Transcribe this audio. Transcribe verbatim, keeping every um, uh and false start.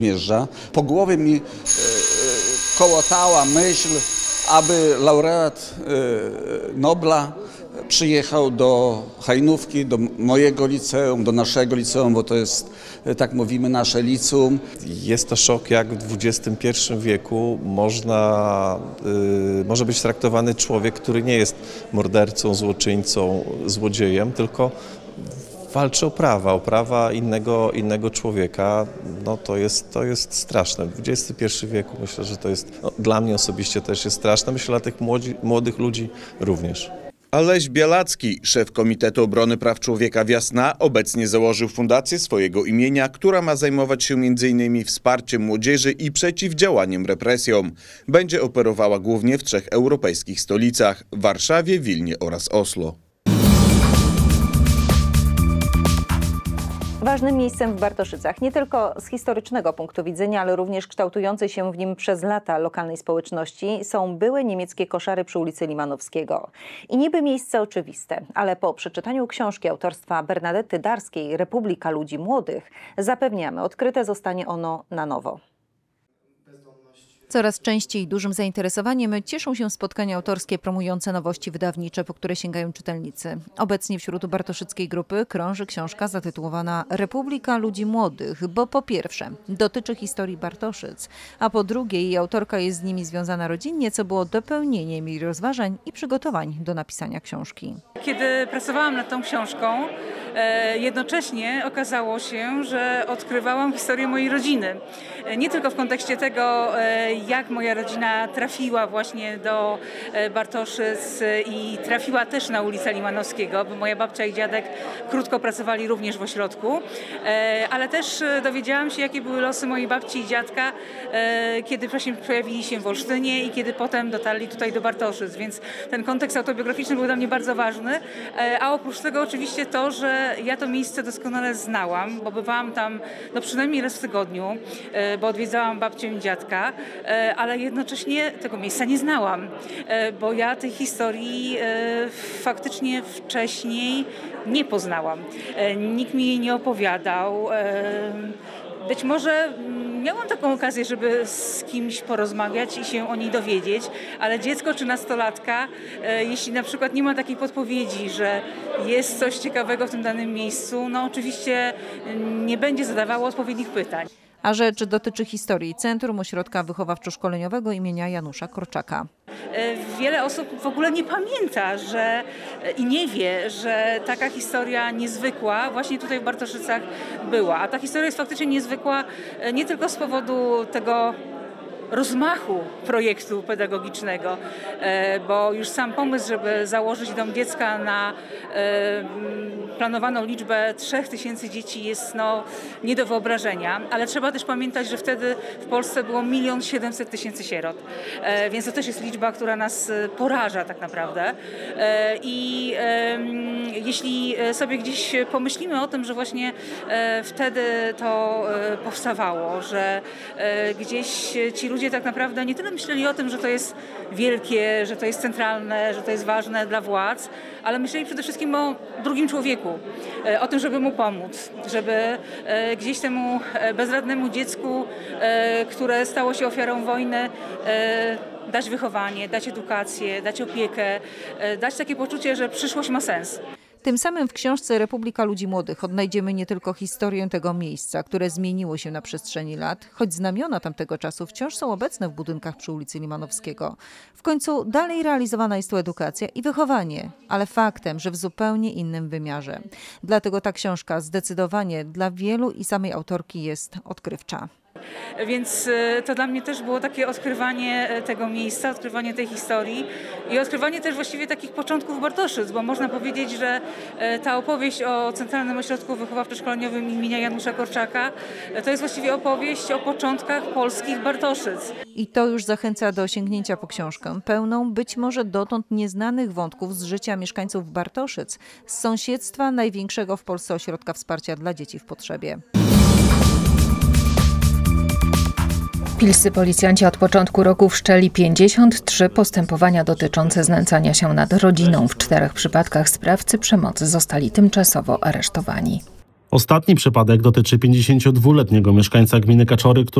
Mierza. Po głowie mi e, e, kołotała myśl, aby laureat e, Nobla przyjechał do Hajnówki, do mojego liceum, do naszego liceum, bo to jest, tak mówimy, nasze liceum. Jest to szok, jak w dwudziestym pierwszym wieku można, y, może być traktowany człowiek, który nie jest mordercą, złoczyńcą, złodziejem, tylko walczy o prawa, o prawa innego, innego człowieka. No to jest, to jest straszne. W dwudziestym pierwszym wieku myślę, że to jest, no, dla mnie osobiście też jest straszne. Myślę, dla tych młodzi, młodych ludzi również. Aleś Bialacki, szef Komitetu Obrony Praw Człowieka w Jasna, obecnie założył fundację swojego imienia, która ma zajmować się między innymi wsparciem młodzieży i przeciwdziałaniem represjom. Będzie operowała głównie w trzech europejskich stolicach – Warszawie, Wilnie oraz Oslo. Ważnym miejscem w Bartoszycach, nie tylko z historycznego punktu widzenia, ale również kształtującej się w nim przez lata lokalnej społeczności, są byłe niemieckie koszary przy ulicy Limanowskiego. I niby miejsce oczywiste, ale po przeczytaniu książki autorstwa Bernadety Darskiej „Republika ludzi młodych” zapewniamy, odkryte zostanie ono na nowo. Coraz częściej dużym zainteresowaniem cieszą się spotkania autorskie promujące nowości wydawnicze, po które sięgają czytelnicy. Obecnie wśród bartoszyckiej grupy krąży książka zatytułowana „Republika ludzi młodych”, bo po pierwsze dotyczy historii Bartoszyc, a po drugie jej autorka jest z nimi związana rodzinnie, co było dopełnieniem jej rozważań i przygotowań do napisania książki. Kiedy pracowałam nad tą książką, jednocześnie okazało się, że odkrywałam historię mojej rodziny. Nie tylko w kontekście tego, jak moja rodzina trafiła właśnie do Bartoszyc i trafiła też na ulicę Limanowskiego, bo moja babcia i dziadek krótko pracowali również w ośrodku, ale też dowiedziałam się, jakie były losy mojej babci i dziadka, kiedy właśnie pojawili się w Olsztynie i kiedy potem dotarli tutaj do Bartoszyc, więc ten kontekst autobiograficzny był dla mnie bardzo ważny, a oprócz tego oczywiście to, że ja to miejsce doskonale znałam, bo bywałam tam no przynajmniej raz w tygodniu, bo odwiedzałam babcię i dziadka, ale jednocześnie tego miejsca nie znałam, bo ja tej historii faktycznie wcześniej nie poznałam. Nikt mi jej nie opowiadał. Być może miałam taką okazję, żeby z kimś porozmawiać i się o niej dowiedzieć, ale dziecko czy nastolatka, jeśli na przykład nie ma takiej podpowiedzi, że jest coś ciekawego w tym danym miejscu, no oczywiście nie będzie zadawało odpowiednich pytań. A rzecz dotyczy historii Centrum Ośrodka Wychowawczo-Szkoleniowego imienia Janusza Korczaka. Wiele osób w ogóle nie pamięta, że i nie wie, że taka historia niezwykła właśnie tutaj w Bartoszycach była. A ta historia jest faktycznie niezwykła nie tylko z powodu tego rozmachu projektu pedagogicznego, bo już sam pomysł, żeby założyć dom dziecka na planowaną liczbę trzech tysięcy dzieci jest no, nie do wyobrażenia, ale trzeba też pamiętać, że wtedy w Polsce było milion siedemset tysięcy sierot, więc to też jest liczba, która nas poraża tak naprawdę. I jeśli sobie gdzieś pomyślimy o tym, że właśnie wtedy to powstawało, że gdzieś ci ludzie tak naprawdę nie tyle myśleli o tym, że to jest wielkie, że to jest centralne, że to jest ważne dla władz, ale myśleli przede wszystkim o drugim człowieku, o tym, żeby mu pomóc, żeby gdzieś temu bezradnemu dziecku, które stało się ofiarą wojny, dać wychowanie, dać edukację, dać opiekę, dać takie poczucie, że przyszłość ma sens. Tym samym w książce „Republika ludzi młodych” odnajdziemy nie tylko historię tego miejsca, które zmieniło się na przestrzeni lat, choć znamiona tamtego czasu wciąż są obecne w budynkach przy ulicy Limanowskiego. W końcu dalej realizowana jest tu edukacja i wychowanie, ale faktem, że w zupełnie innym wymiarze. Dlatego ta książka zdecydowanie dla wielu i samej autorki jest odkrywcza. Więc to dla mnie też było takie odkrywanie tego miejsca, odkrywanie tej historii i odkrywanie też właściwie takich początków Bartoszyc, bo można powiedzieć, że ta opowieść o Centralnym Ośrodku Wychowawczo-Szkoleniowym imienia Janusza Korczaka to jest właściwie opowieść o początkach polskich Bartoszyc. I to już zachęca do sięgnięcia po książkę, pełną być może dotąd nieznanych wątków z życia mieszkańców Bartoszyc, z sąsiedztwa największego w Polsce ośrodka wsparcia dla dzieci w potrzebie. Pilscy policjanci od początku roku wszczęli pięćdziesiąt trzy postępowania dotyczące znęcania się nad rodziną. W czterech przypadkach sprawcy przemocy zostali tymczasowo aresztowani. Ostatni przypadek dotyczy pięćdziesięciodwuletniego mieszkańca gminy Kaczory, który